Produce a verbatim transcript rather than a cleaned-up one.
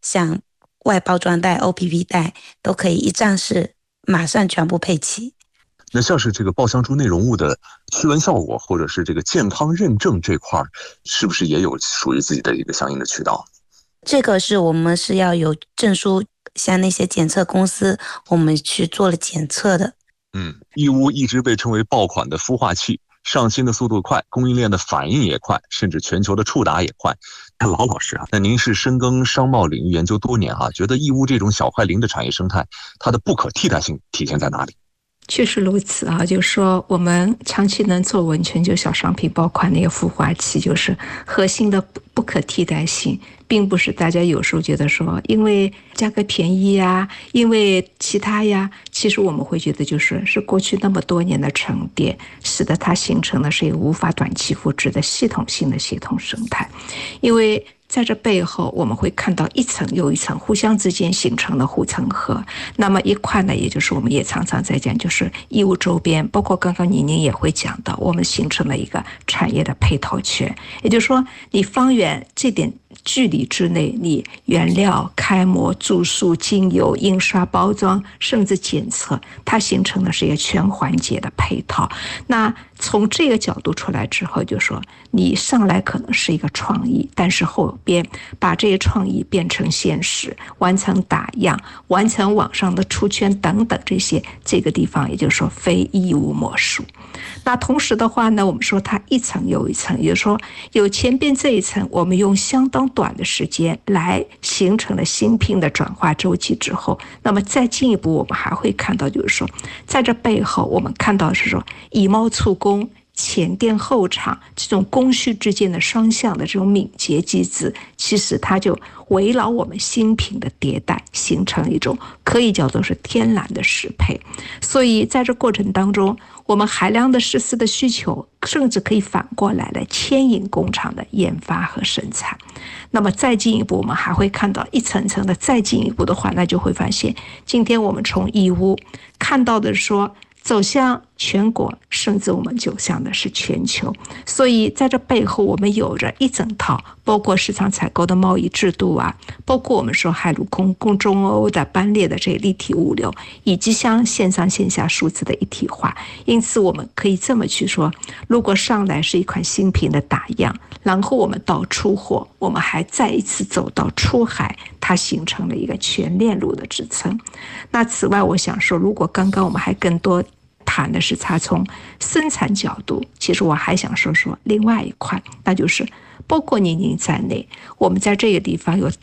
像外包装袋、O P P 袋都可以一站式马上全部配齐。 那像是这个爆香猪内容物的驱蚊效果，或者是这个健康认证这块，是不是也有属于自己的一个相应的渠道？ 这个是我们是要有证书，像那些检测公司，我们去做了检测的。 嗯，义乌一直被称为爆款的孵化器，上新的速度快，供应链的反应也快，甚至全球的触达也快。老老师啊，那您是深耕商贸领域研究多年啊，觉得义乌这种小快灵的产业生态，它的不可替代性体现在哪里？ 确实如此啊，就是说我们长期能做文全球小商品爆款那个孵化器，就是核心的不可替代性，并不是大家有时候觉得说因为价格便宜呀，因为其他呀，其实我们会觉得就是是过去那么多年的沉淀，使得它形成的是一个无法短期复制的系统性的系统生态。因为在这背后，我们会看到一层又一层互相之间形成的护城河。那么一块呢，也就是我们也常常在讲，就是义乌周边，包括刚刚宁宁也会讲到，我们形成了一个产业的配套圈。也就是说，你方圆这点距离之内，你原料、开模、注塑、精油、印刷、包装，甚至检测，它形成的是一个全环节的配套。那从这个角度出来之后，就说你上来可能是一个创意，但是后边把这些创意变成现实，完成打样，完成网上的出圈等等这些，这个地方也就是说非义乌莫属。那同时的话呢，我们说它一层又一层，也就是说有前边这一层，我们用相当短的时间来形成了新品的转化周期之后，那么再进一步，我们还会看到，就是说在这背后，我们看到是说以猫促工。前店后厂这种供需之间的双向的这种敏捷机制，其实它就围绕我们新品的迭代，形成一种可以叫做是天然的适配。所以在这过程当中，我们海量的实施的需求，甚至可以反过来来牵引工厂的研发和生产。那么再进一步，我们还会看到一层层的再进一步的话，那就会发现，今天我们从义乌看到的说。走向全国，甚至我们走向的是全球。所以在这背后，我们有着一整套，包括市场采购的贸易制度啊，包括我们说海陆空共中欧的班列的这些立体物流，以及像线上线下数字的一体化。因此我们可以这么去说，如果上来是一款新品的打样，然后我们到出货，我们还再一次走到出海，它形成了一个全链路的支撑。那此外我想说，如果刚刚我们还更多谈的是它从生产角度，其实我还想说说另外一块，那就是包括宁宁在内，我们在这个地方有